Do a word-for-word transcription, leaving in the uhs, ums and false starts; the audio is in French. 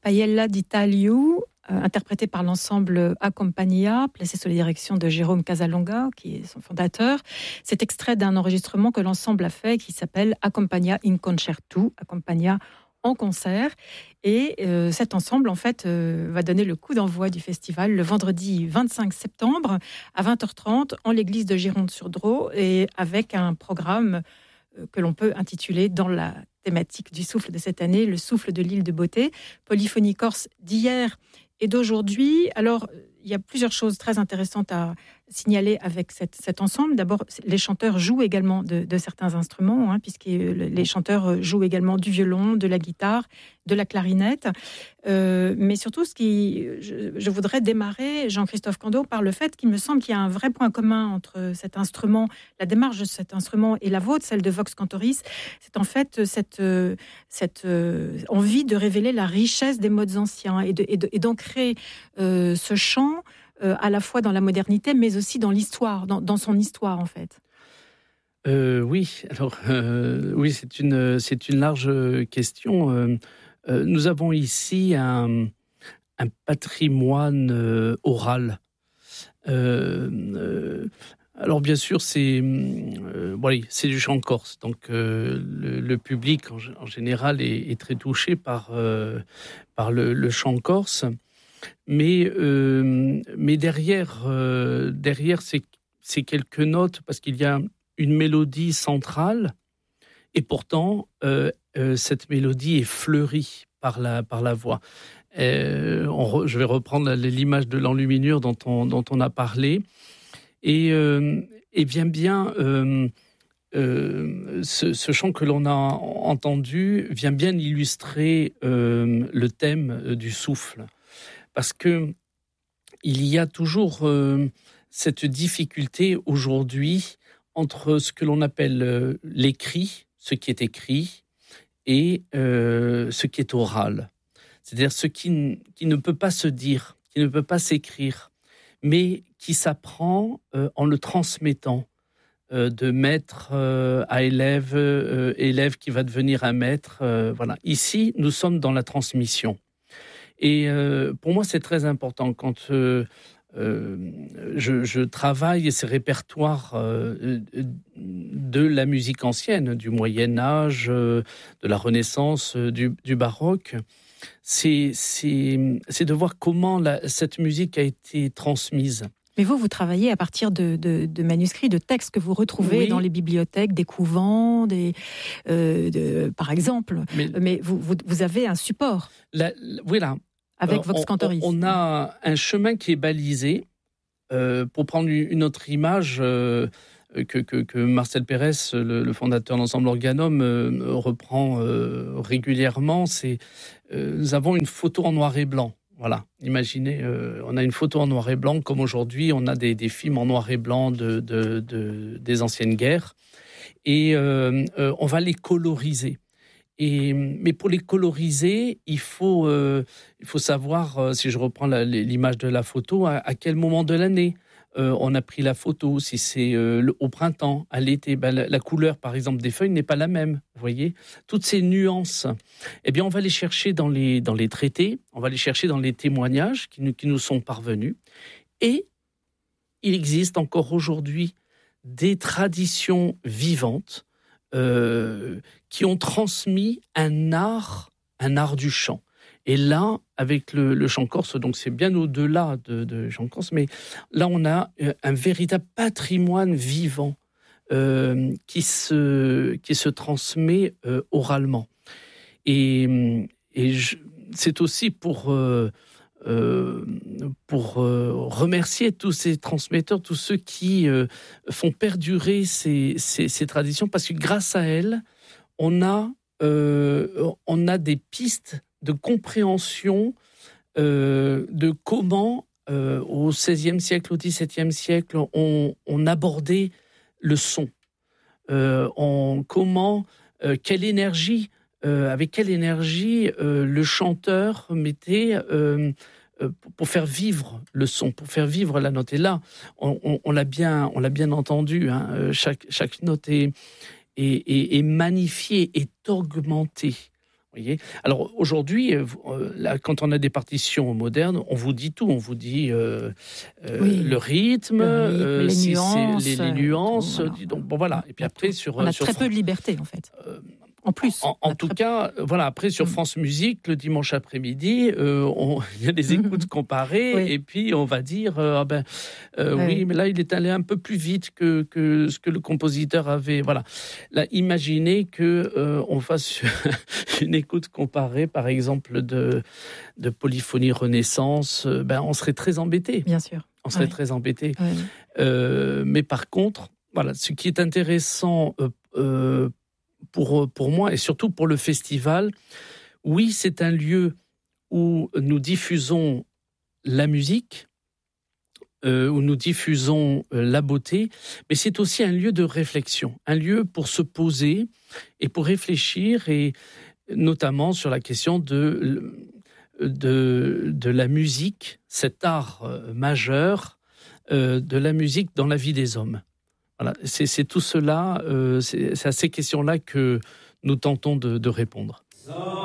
Paella di Tagliu, euh, interprété par l'ensemble Accompagnia, placé sous la direction de Jérôme Casalonga, qui est son fondateur. C'est extrait d'un enregistrement que l'ensemble a fait, qui s'appelle Accompagnia in Concerto, Accompagnia en concert. Et euh, cet ensemble, en fait, euh, va donner le coup d'envoi du festival le vendredi vingt-cinq septembre à vingt heures trente en l'église de Gironde-sur-Drô, et avec un programme euh, que l'on peut intituler dans la thématique du souffle de cette année, le souffle de l'île de Beauté, polyphonie corse d'hier et d'aujourd'hui. Alors, il y a plusieurs choses très intéressantes à signaler avec cette, cet ensemble. D'abord, les chanteurs jouent également de, de certains instruments, hein, puisque les chanteurs jouent également du violon, de la guitare, de la clarinette. Euh, mais surtout, ce qui, je, je voudrais démarrer, Jean-Christophe Candeau, par le fait qu'il me semble qu'il y a un vrai point commun entre cet instrument, la démarche de cet instrument et la vôtre, celle de Vox Cantoris. C'est en fait cette, cette euh, envie de révéler la richesse des modes anciens et, de, et, de, et d'ancrer euh, ce chant Euh, à la fois dans la modernité, mais aussi dans l'histoire, dans, dans son histoire, en fait. Euh, oui, alors euh, oui, c'est une c'est une large question. Euh, euh, nous avons ici un, un patrimoine euh, oral. Euh, euh, alors bien sûr, c'est euh, bon, c'est du chant corse, donc euh, le, le public en, en général est, est très touché par euh, par le, le chant corse. Mais, euh, mais derrière, euh, derrière ces, ces quelques notes, parce qu'il y a une mélodie centrale, et pourtant, euh, euh, cette mélodie est fleurie par la, par la voix. Euh, on re, je vais reprendre l'image de l'enluminure dont on, dont on a parlé. Et, euh, et vient bien, euh, euh, ce, ce chant que l'on a entendu vient bien illustrer euh, le thème du souffle. Parce que il y a toujours euh, cette difficulté aujourd'hui entre ce que l'on appelle euh, l'écrit, ce qui est écrit, et euh, ce qui est oral. C'est-à-dire ce qui, n- qui ne peut pas se dire, qui ne peut pas s'écrire, mais qui s'apprend euh, en le transmettant euh, de maître euh, à élève, euh, élève qui va devenir un maître. Euh, voilà. Ici, nous sommes dans la transmission. Et euh, pour moi, c'est très important quand euh, euh, je, je travaille ces répertoires euh, de la musique ancienne, du Moyen-Âge, euh, de la Renaissance, euh, du, du Baroque. C'est, c'est, c'est de voir comment la, cette musique a été transmise. Mais vous, vous travaillez à partir de, de, de manuscrits, de textes que vous retrouvez oui. dans les bibliothèques, des couvents, des, euh, de, par exemple. Mais, Mais vous, vous, vous avez un support. La, la, voilà. Avec euh, Vox Cantoris. On, on a un chemin qui est balisé. Euh, pour prendre une autre image euh, que, que, que Marcel Pérez, le, le fondateur de l'ensemble Organum, euh, reprend euh, régulièrement, c'est euh, nous avons une photo en noir et blanc. Voilà, imaginez, euh, on a une photo en noir et blanc, comme aujourd'hui, on a des, des films en noir et blanc de, de, de, des anciennes guerres, et euh, euh, on va les coloriser. Et, mais pour les coloriser, il faut, euh, il faut savoir, euh, si je reprends la, l'image de la photo, à, à quel moment de l'année euh, on a pris la photo, si c'est euh, le, au printemps, à l'été. Ben, la, la couleur, par exemple, des feuilles n'est pas la même, vous voyez. Toutes ces nuances, eh bien, on va les chercher dans les, dans les traités, on va les chercher dans les témoignages qui nous, qui nous sont parvenus. Et il existe encore aujourd'hui des traditions vivantes Euh, qui ont transmis un art, un art du chant. Et là, avec le, le chant corse, donc c'est bien au-delà de, de chant corse, mais là, on a un véritable patrimoine vivant euh, qui, se, qui se transmet euh, oralement. Et, et je, c'est aussi pour... Euh, Euh, pour euh, remercier tous ces transmetteurs, tous ceux qui euh, font perdurer ces, ces, ces traditions, parce que grâce à elles, on a, euh, on a des pistes de compréhension euh, de comment, euh, au seizième siècle, au dix-septième siècle, on, on abordait le son. Euh, on, comment, euh, quelle énergie, euh, avec quelle énergie euh, le chanteur mettait euh, euh, pour faire vivre le son, pour faire vivre la note. Et là, on, on, on l'a bien, on l'a bien entendu. Hein, chaque, chaque note est, est, est, est magnifiée, est augmentée. Voyez. Alors aujourd'hui, euh, là, quand on a des partitions modernes, on vous dit tout. On vous dit euh, euh, Oui. le rythme, Le rythme, euh, les si nuances, c'est les, les euh, nuances. tout, voilà. dis Donc bon voilà. Et puis après sur On a sur très Fran- peu de liberté, en fait. euh, En plus. En, on en a tout très- cas, euh, voilà. Après sur Mm. France Musique, le dimanche après-midi, euh, on- il y a des écoutes comparées, Oui. et puis on va dire, euh, ah ben euh, Ouais. oui, mais là il est allé un peu plus vite que, que ce que le compositeur avait. Voilà. Là, imaginez que euh, on fasse une écoute comparée, par exemple de de Polyphonie Renaissance. euh, Ben on serait très embêté. Bien sûr. On serait Ouais. très embêté. Ouais. Euh, mais par contre, voilà, ce qui est intéressant euh, euh, pour, pour moi et surtout pour le festival, oui, c'est un lieu où nous diffusons la musique, euh, où nous diffusons euh, la beauté, mais c'est aussi un lieu de réflexion, un lieu pour se poser et pour réfléchir, et notamment sur la question de, de, de la musique, cet art euh, majeur euh, de la musique dans la vie des hommes. Voilà, c'est, c'est tout cela, euh, c'est, c'est à ces questions-là que nous tentons de, de répondre.